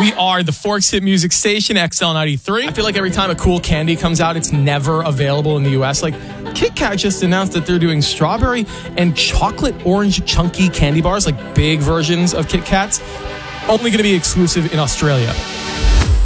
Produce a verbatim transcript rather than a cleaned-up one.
We are the Forks Hit Music Station, X L ninety-three. I feel like every time a cool candy comes out, it's never available in the U S. Like, Kit Kat just announced that they're doing strawberry and chocolate orange chunky candy bars, like big versions of Kit Kats, only going to be exclusive in Australia.